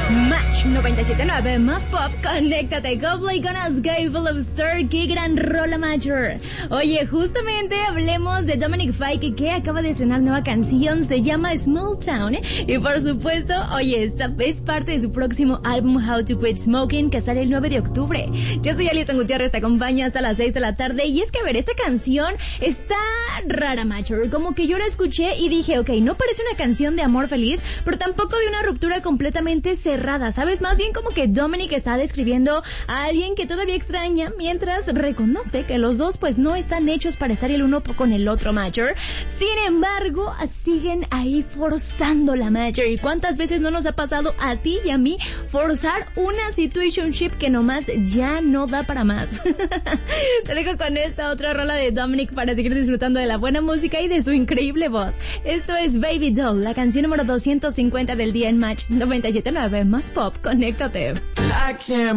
Match 97.9 más pop, conéctate. Go Play con Us, Gay Full of Star, qué gran rola Major. Oye, justamente hablemos de Dominic Fike, que acaba de estrenar nueva canción, se llama Small Town, y por supuesto, oye, esta es parte de su próximo álbum How to Quit Smoking, que sale el 9 de octubre. Yo soy Alison Gutiérrez, te acompaño hasta las 6 de la tarde, y es que a ver, esta canción está rara Major, como que yo la escuché y dije, ok, no parece una canción de amor feliz, pero tampoco de una ruptura completamente cerrada, ¿sabes? Más bien como que Dominic está describiendo a alguien que todavía extraña, mientras reconoce que los dos pues no están hechos para estar el uno con el otro Major. Sin embargo, siguen ahí forzando la Major. ¿Y cuántas veces no nos ha pasado a ti y a mí forzar una situationship que nomás ya no da para más? Te dejo con esta otra rola de Dominic para seguir disfrutando de la buena música y de su increíble voz. Esto es Baby Doll, la canción número 250 del día en Match 97.9 más pop. Conéctate.